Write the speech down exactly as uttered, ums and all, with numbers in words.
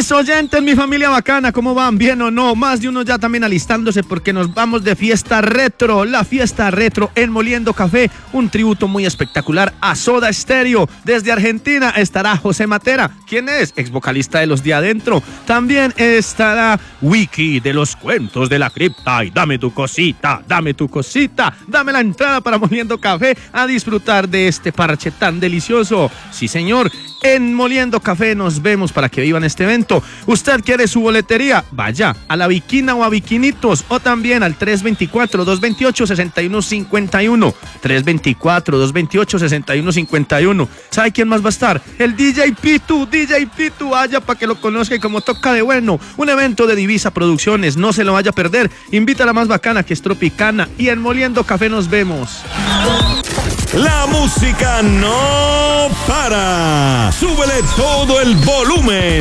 Mis oyentes, mi familia bacana, ¿cómo van? ¿Bien o no? Más de uno ya también alistándose porque nos vamos de fiesta retro. La fiesta retro en Moliendo Café, un tributo muy espectacular a Soda Stereo. Desde Argentina estará José Matera, quien es ex vocalista de Los de Adentro. También estará Wiki de los Cuentos de la Cripta y Dame tu cosita, dame tu cosita, dame la entrada para Moliendo Café a disfrutar de este parche tan delicioso. Sí, señor, en Moliendo Café nos vemos para que vivan este evento. ¿Usted quiere su boletería? Vaya a La Viquina o a Viquinitos o también al tres dos cuatro, dos dos ocho, seis uno cinco uno. tres dos cuatro, dos dos ocho, seis uno cinco uno. ¿Sabe quién más va a estar? El D J Pitu, D J Pitu, vaya para que lo conozca y como toca de bueno. Un evento de Divisa Producciones, no se lo vaya a perder. Invita a la más bacana que es Tropicana y en Moliendo Café nos vemos. La música no para. Súbele todo el volumen.